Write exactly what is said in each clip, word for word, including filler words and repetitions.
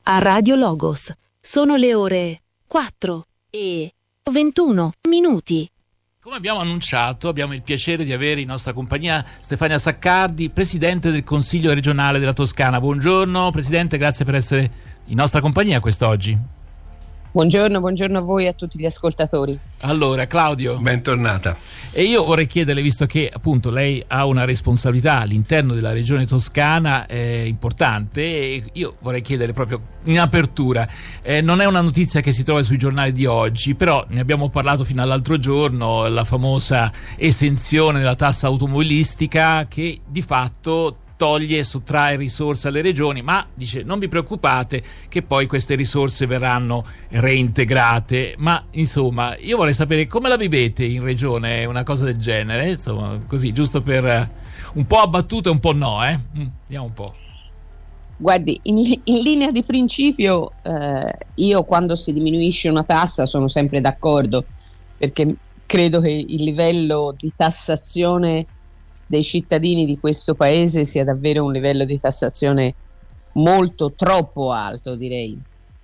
a Radio Logos. Sono le ore quattro e ventuno minuti. Come abbiamo annunciato, abbiamo il piacere di avere in nostra compagnia Stefania Saccardi, Presidente del Consiglio regionale della Toscana. Buongiorno Presidente, grazie per essere in nostra compagnia quest'oggi. Buongiorno, buongiorno a voi e a tutti gli ascoltatori. Allora, Claudio. Bentornata. E io vorrei chiederle, visto che appunto lei ha una responsabilità all'interno della regione toscana eh, importante, e io vorrei chiederle proprio in apertura, eh, non è una notizia che si trova sui giornali di oggi, però ne abbiamo parlato fino all'altro giorno, la famosa esenzione della tassa automobilistica che di fatto toglie e sottrae risorse alle regioni, ma dice non vi preoccupate che poi queste risorse verranno reintegrate. Ma insomma, io vorrei sapere come la vivete in regione una cosa del genere, insomma, così giusto per un po' abbattuto e un po' no, eh? Vediamo un po'. Guardi, in, in linea di principio eh, io quando si diminuisce una tassa sono sempre d'accordo, perché credo che il livello di tassazione dei cittadini di questo paese sia davvero un livello di tassazione molto, troppo alto, direi.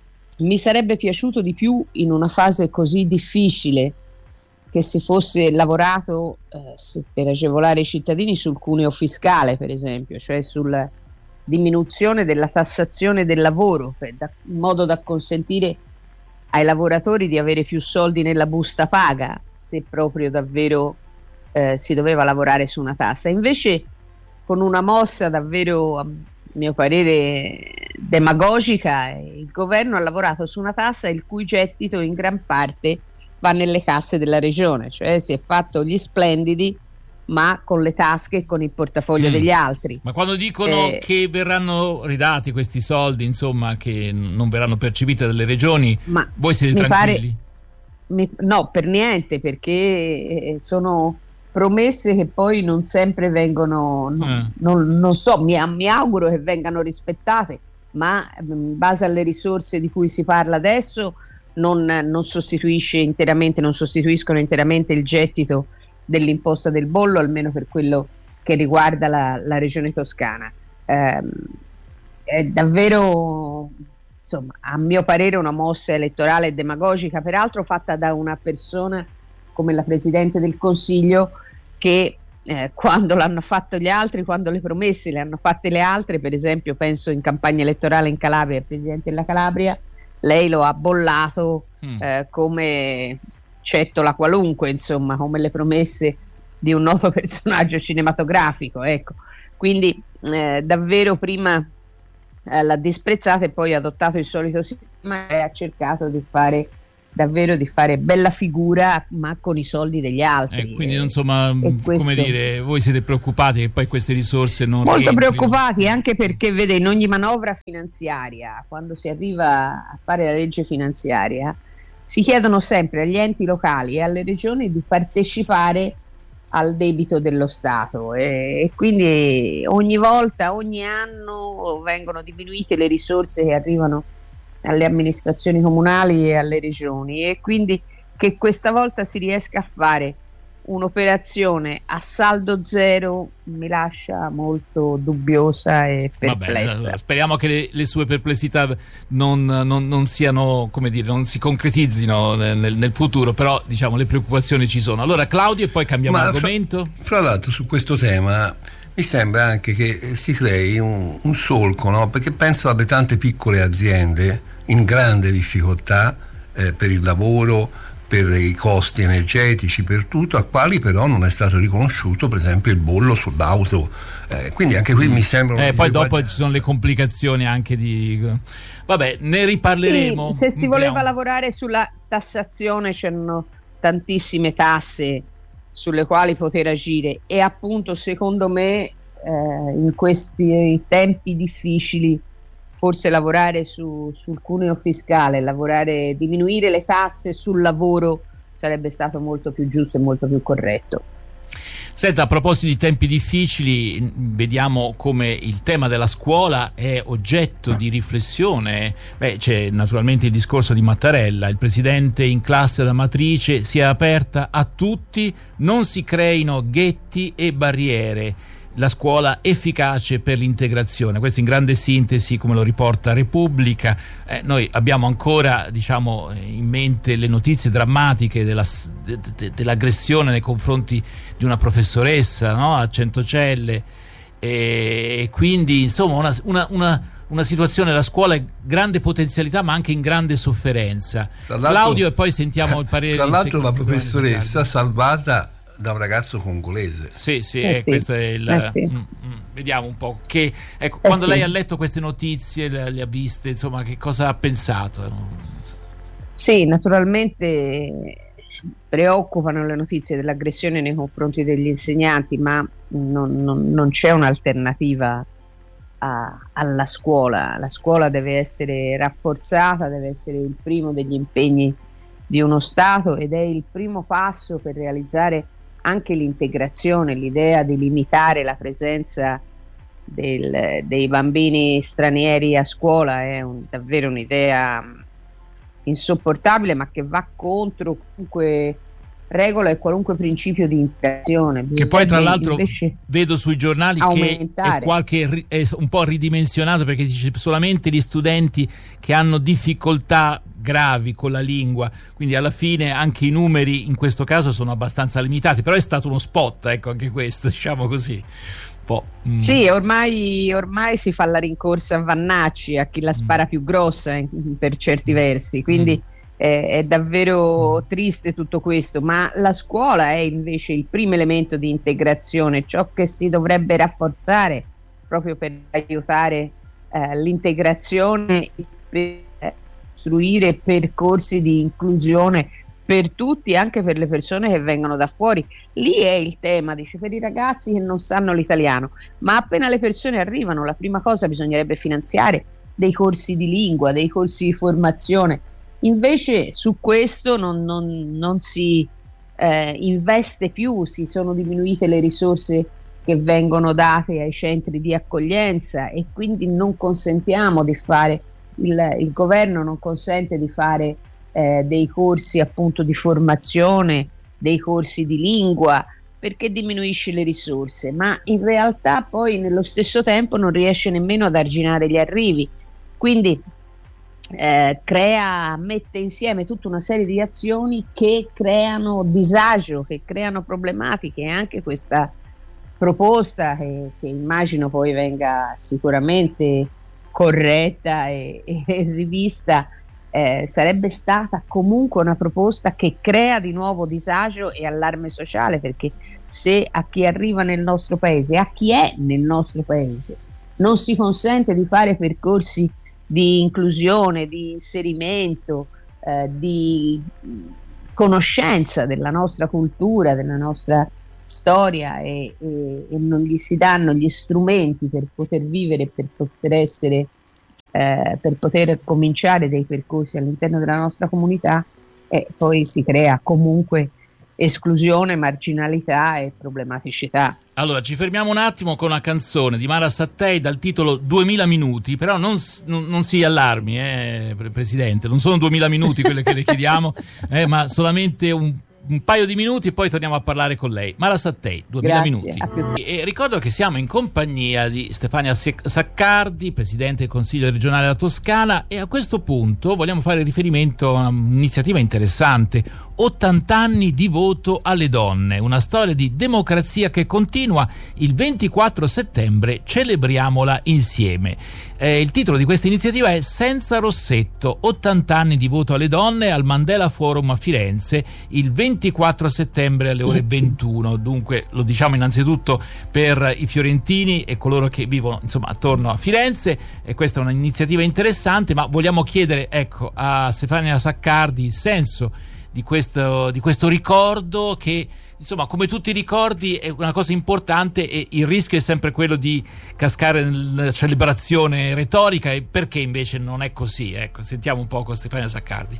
Mi sarebbe piaciuto di più in una fase così difficile che si fosse lavorato eh, per agevolare i cittadini sul cuneo fiscale, per esempio, cioè sulla diminuzione della tassazione del lavoro, per, da, in modo da consentire ai lavoratori di avere più soldi nella busta paga, se proprio davvero Eh, si doveva lavorare su una tassa. Invece, con una mossa davvero, a mio parere, demagogica, il governo ha lavorato su una tassa il cui gettito in gran parte va nelle casse della regione, cioè si è fatto gli splendidi ma con le tasche e con il portafoglio mm. degli altri. Ma quando dicono eh, che verranno ridati questi soldi, insomma, che non verranno percepiti dalle regioni, ma voi siete tranquilli? Pare, mi, no, per niente, perché sono promesse che poi non sempre vengono, non, eh. non, non so, mi, mi auguro che vengano rispettate, ma in base alle risorse di cui si parla adesso non, non sostituisce interamente, non sostituiscono interamente il gettito dell'imposta del bollo, almeno per quello che riguarda la, la regione toscana. Eh, è davvero, insomma, a mio parere una mossa elettorale demagogica, peraltro fatta da una persona come la Presidente del Consiglio che eh, quando l'hanno fatto gli altri, quando le promesse le hanno fatte le altre, per esempio penso in campagna elettorale in Calabria, il Presidente della Calabria, lei lo ha bollato mm. eh, come cettola qualunque, insomma, come le promesse di un noto personaggio cinematografico, ecco. Quindi eh, davvero prima eh, l'ha disprezzata e poi ha adottato il solito sistema e ha cercato di fare davvero di fare bella figura, ma con i soldi degli altri. Eh, quindi insomma, come dire, voi siete preoccupati che poi queste risorse non molto rientrino? Preoccupati, anche perché vede, in ogni manovra finanziaria, quando si arriva a fare la legge finanziaria, si chiedono sempre agli enti locali e alle regioni di partecipare al debito dello Stato e, e quindi ogni volta, ogni anno vengono diminuite le risorse che arrivano alle amministrazioni comunali e alle regioni, e quindi che questa volta si riesca a fare un'operazione a saldo zero mi lascia molto dubbiosa e perplessa. Vabbè, speriamo che le, le sue perplessità non, non, non siano, come dire, non si concretizzino nel, nel futuro, però diciamo le preoccupazioni ci sono. Allora Claudio, e poi cambiamo Ma argomento. Fra, fra l'altro su questo tema mi sembra anche che si crei un, un solco, no? Perché penso alle tante piccole aziende in grande difficoltà eh, per il lavoro, per i costi energetici, per tutto, a quali però non è stato riconosciuto per esempio il bollo sull'auto, eh, quindi anche qui mm. mi sembra eh, poi dopo guarda... ci sono le complicazioni anche di vabbè, ne riparleremo. Sì, se si voleva Andiamo. lavorare sulla tassazione c'erano tantissime tasse sulle quali poter agire e appunto secondo me eh, in questi tempi difficili forse lavorare su, sul cuneo fiscale, lavorare, diminuire le tasse sul lavoro sarebbe stato molto più giusto e molto più corretto. Senta, a proposito di tempi difficili, vediamo come il tema della scuola è oggetto di riflessione. Beh, c'è naturalmente il discorso di Mattarella, il presidente in classe da matrice sia aperta a tutti, non si creino ghetti e barriere. la scuola efficace per l'integrazione. Questo in grande sintesi, come lo riporta Repubblica. Eh, noi abbiamo ancora, diciamo, in mente le notizie drammatiche della, de, de, dell'aggressione nei confronti di una professoressa, no? A Centocelle, e quindi insomma una, una, una, una situazione, la scuola è grande potenzialità ma anche in grande sofferenza. Claudio, e poi sentiamo il parere. Tra l'altro la professoressa salvata da un ragazzo congolese. Sì, sì, eh eh, sì. questo è il eh sì. mm, mm, vediamo un po' che ecco, eh quando sì. lei ha letto queste notizie, le, le ha viste, insomma, che cosa ha pensato? Sì, naturalmente preoccupano le notizie dell'aggressione nei confronti degli insegnanti, ma non, non, non c'è un'alternativa a, alla scuola. La scuola deve essere rafforzata, deve essere il primo degli impegni di uno Stato ed è il primo passo per realizzare anche l'integrazione. L'idea di limitare la presenza del, dei bambini stranieri a scuola è un, davvero un'idea insopportabile, ma che va contro qualunque regola e qualunque principio di integrazione. Che poi tra l'altro vedo sui giornali aumentare. che è, qualche, è un po' ridimensionato, perché dice solamente gli studenti che hanno difficoltà gravi con la lingua, quindi alla fine anche i numeri in questo caso sono abbastanza limitati, però è stato uno spot, ecco, anche questo, diciamo così. Po', mm. Sì, ormai, ormai si fa la rincorsa a Vannacci, a chi la spara mm. più grossa in, per certi versi, quindi mm. è, è davvero triste tutto questo, ma la scuola è invece il primo elemento di integrazione, ciò che si dovrebbe rafforzare proprio per aiutare eh, l'integrazione, per costruire percorsi di inclusione per tutti, anche per le persone che vengono da fuori. Lì è il tema, dice, per i ragazzi che non sanno l'italiano, ma appena le persone arrivano la prima cosa bisognerebbe finanziare dei corsi di lingua, dei corsi di formazione. Invece su questo non, non, non si eh, investe più, si sono diminuite le risorse che vengono date ai centri di accoglienza e quindi non consentiamo di fare, il, il governo non consente di fare eh, dei corsi appunto di formazione, dei corsi di lingua, perché diminuisce le risorse, ma in realtà poi nello stesso tempo non riesce nemmeno ad arginare gli arrivi, quindi eh, crea, mette insieme tutta una serie di azioni che creano disagio, che creano problematiche. E anche questa proposta che, che immagino poi venga sicuramente corretta e, e rivista, eh, sarebbe stata comunque una proposta che crea di nuovo disagio e allarme sociale, perché se a chi arriva nel nostro paese, a chi è nel nostro paese, non si consente di fare percorsi di inclusione, di inserimento, eh, di conoscenza della nostra cultura, della nostra storia e, e, e non gli si danno gli strumenti per poter vivere, per poter essere, eh, per poter cominciare dei percorsi all'interno della nostra comunità, e poi si crea comunque esclusione, marginalità e problematicità. Allora ci fermiamo un attimo con una canzone di Mara Sattei dal titolo duemila minuti, però non, non, non si allarmi, eh, Presidente, non sono duemila minuti quelle che le chiediamo, eh, ma solamente un un paio di minuti e poi torniamo a parlare con lei. Mara Sattei, duemila minuti. E, e ricordo che siamo in compagnia di Stefania Saccardi, Presidente del Consiglio regionale della Toscana, e a questo punto vogliamo fare riferimento a un'iniziativa interessante, ottanta anni di voto alle donne, una storia di democrazia che continua. Il ventiquattro settembre celebriamola insieme. Eh, il titolo di questa iniziativa è Senza Rossetto, ottanta anni di voto alle donne al Mandela Forum a Firenze il ventiquattro settembre alle ore ventuno. Dunque lo diciamo innanzitutto per i fiorentini e coloro che vivono insomma attorno a Firenze, e questa è un'iniziativa interessante, ma vogliamo chiedere ecco a Stefania Saccardi il senso di questo, di questo ricordo che insomma come tutti i ricordi è una cosa importante, e il rischio è sempre quello di cascare nella celebrazione retorica, e perché invece non è così. Ecco, sentiamo un po' con Stefania Saccardi.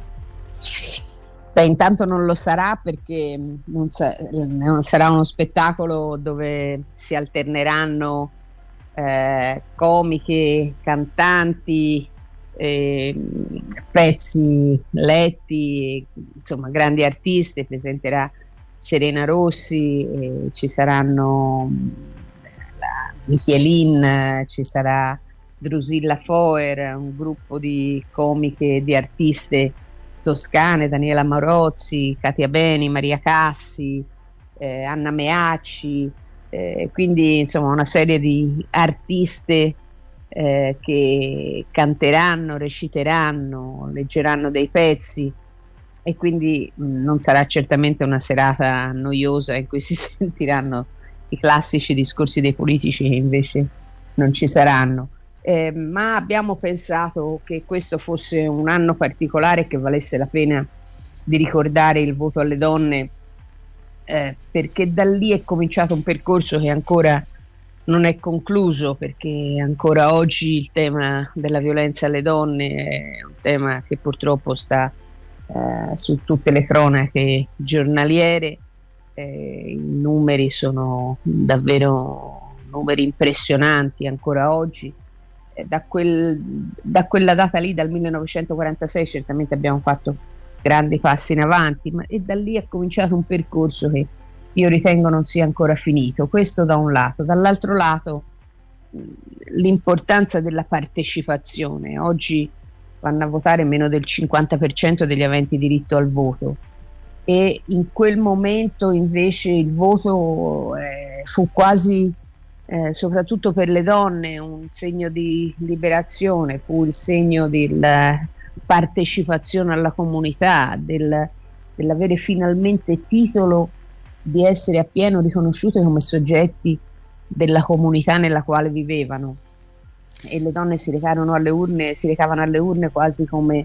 Beh, intanto non lo sarà, perché non, sa- non sarà uno spettacolo dove si alterneranno eh, comiche, cantanti, eh, pezzi letti, insomma grandi artisti. Presenterà Serena Rossi, eh, ci saranno la, Michelin, ci sarà Drusilla Foer, un gruppo di comiche e di artiste toscane, Daniela Marozzi, Katia Beni, Maria Cassi, eh, Anna Meacci, eh, quindi insomma una serie di artiste eh, che canteranno, reciteranno, leggeranno dei pezzi, e quindi mh, non sarà certamente una serata noiosa in cui si sentiranno i classici discorsi dei politici che invece non ci saranno. Eh, ma abbiamo pensato che questo fosse un anno particolare, che valesse la pena di ricordare il voto alle donne, eh, perché da lì è cominciato un percorso che ancora non è concluso, perché ancora oggi il tema della violenza alle donne è un tema che purtroppo sta eh, su tutte le cronache giornaliere. Eh, i numeri sono davvero numeri impressionanti ancora oggi. Da, quel, da quella data lì, dal millenovecentoquarantasei, certamente abbiamo fatto grandi passi in avanti, ma e da lì è cominciato un percorso che io ritengo non sia ancora finito. Questo da un lato. Dall'altro lato, l'importanza della partecipazione. Oggi vanno a votare meno del cinquanta per cento degli aventi diritto al voto, e in quel momento invece il voto eh, fu quasi Eh, soprattutto per le donne un segno di liberazione, fu il segno della partecipazione alla comunità, del, dell'avere finalmente titolo di essere appieno riconosciute come soggetti della comunità nella quale vivevano. E le donne si recarono alle urne, si recavano alle urne quasi come,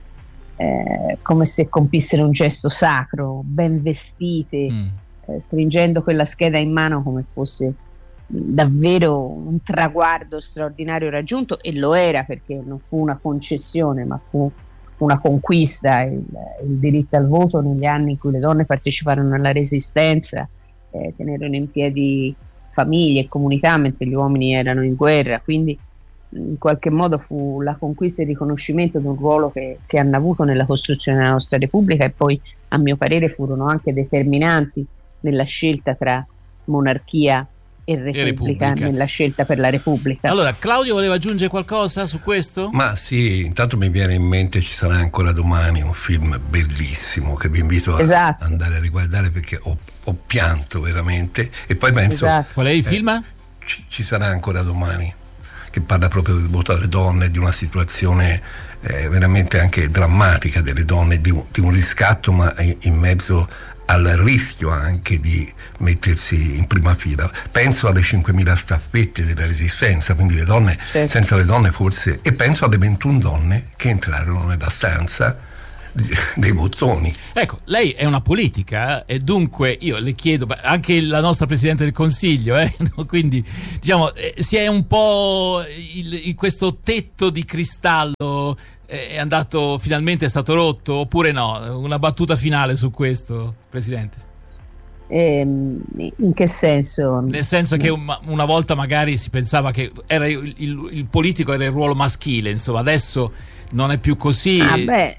eh, come se compissero un gesto sacro, ben vestite, mm. eh, stringendo quella scheda in mano come fosse davvero un traguardo straordinario raggiunto, e lo era, perché non fu una concessione ma fu una conquista, il, il diritto al voto negli anni in cui le donne parteciparono alla resistenza, eh, tenerono in piedi famiglie e comunità mentre gli uomini erano in guerra, quindi in qualche modo fu la conquista e il riconoscimento di un ruolo che, che hanno avuto nella costruzione della nostra Repubblica, e poi a mio parere furono anche determinanti nella scelta tra monarchia e Repubblica, e Repubblica, nella scelta per la Repubblica. Allora, Claudio voleva aggiungere qualcosa su questo? Ma sì, intanto mi viene in mente Ci sarà ancora domani, un film bellissimo che vi invito a esatto. andare a riguardare, perché ho, ho pianto veramente, e poi penso esatto. Qual è il film? Eh, ci, ci sarà ancora domani, che parla proprio del voto alle donne, di una situazione eh, veramente anche drammatica delle donne, di un, di un riscatto, ma in, in mezzo al rischio anche di mettersi in prima fila. Penso alle cinquemila staffette della Resistenza, quindi le donne, certo. senza le donne forse, e penso alle ventuno donne che entrarono nella stanza dei bottoni. Ecco, lei è una politica, e dunque io le chiedo, anche la nostra Presidente del Consiglio, eh, quindi diciamo eh, si è un po' il, il, questo tetto di cristallo è andato, finalmente è stato rotto, oppure no? Una battuta finale su questo, Presidente. Eh, in che senso? Nel senso che una, una volta magari si pensava che era il, il, il politico era il ruolo maschile, insomma adesso non è più così. Ah beh,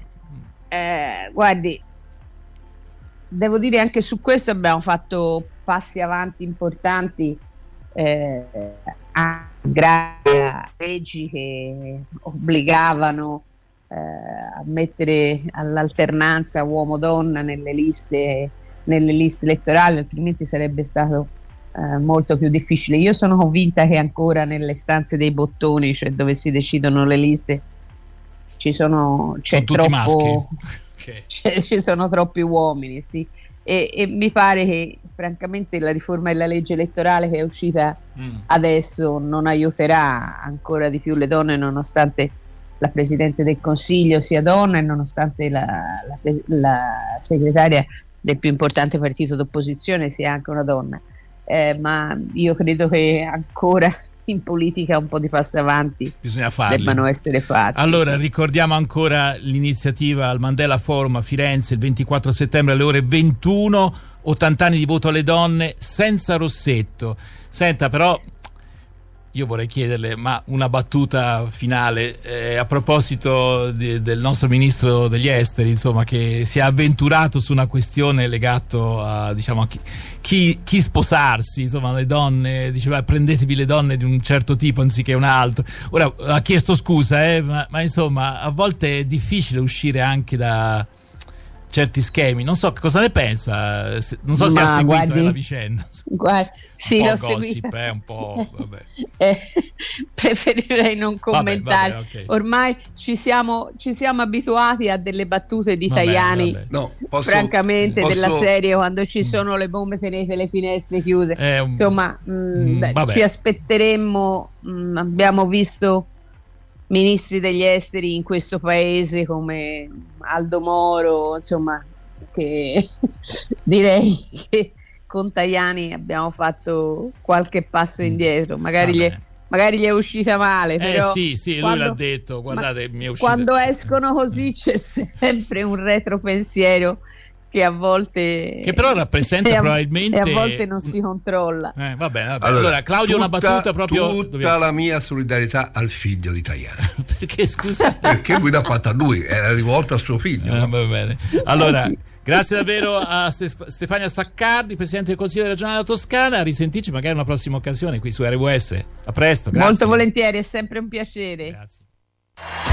eh, guardi, devo dire anche su questo abbiamo fatto passi avanti importanti, eh, grazie a leggi che obbligavano a mettere all'alternanza uomo-donna nelle liste, nelle liste elettorali, altrimenti sarebbe stato eh, molto più difficile. Io sono convinta che ancora nelle stanze dei bottoni, cioè dove si decidono le liste, ci sono c'è sono troppo okay. c'è, ci sono troppi uomini, sì, e, e mi pare che francamente la riforma della legge elettorale che è uscita mm. adesso non aiuterà ancora di più le donne, nonostante la Presidente del Consiglio sia donna e nonostante la, la, la segretaria del più importante partito d'opposizione sia anche una donna, eh, ma io credo che ancora in politica un po' di passi avanti bisogna farli, debbano essere fatti. Allora sì. ricordiamo ancora l'iniziativa al Mandela Forum a Firenze il ventiquattro settembre alle ore ventuno, ottanta anni di voto alle donne senza Rossetto. Senta, però io vorrei chiederle, ma una battuta finale eh, a proposito di, del nostro ministro degli esteri, insomma, che si è avventurato su una questione legato a, diciamo, a chi, chi, chi sposarsi, insomma, le donne, diceva prendetevi le donne di un certo tipo anziché un altro. Ora ha chiesto scusa, eh, ma, ma insomma a volte è difficile uscire anche da certi schemi, non so cosa ne pensa, non so se ma ha seguito guardi, la vicenda. Guardi, sì, un po' l'ho gossip, seguita. eh, un po', vabbè. eh, preferirei non commentare. Vabbè, vabbè, okay. Ormai ci siamo, ci siamo abituati a delle battute di Vabbè, Tajani, vabbè. No, posso, francamente, posso... della serie quando ci sono le bombe tenete le finestre chiuse. Eh, un... Insomma, mh, mm, ci aspetteremmo, mh, abbiamo visto ministri degli esteri in questo paese come Aldo Moro, insomma, che direi che con Tajani abbiamo fatto qualche passo indietro, magari, gli è, magari gli è uscita male, però eh sì, sì, quando, lui l'ha detto, guardate, mi è uscita... quando escono così c'è sempre un retropensiero che a volte che però rappresenta e a, probabilmente e a volte non si controlla. Eh, va bene, va bene. Allora, allora Claudio, tutta, una battuta proprio tutta dobbiamo... la mia solidarietà al figlio di Tajani. Perché scusa? Perché lui l'ha fatta a lui, era rivolta al suo figlio. Eh, no? va bene. Allora, Eh sì. grazie davvero a Stef- Stefania Saccardi, Presidente del Consiglio regionale della Toscana. A risentirci magari in una prossima occasione qui su R W S. A presto, grazie. Molto volentieri, è sempre un piacere. Grazie.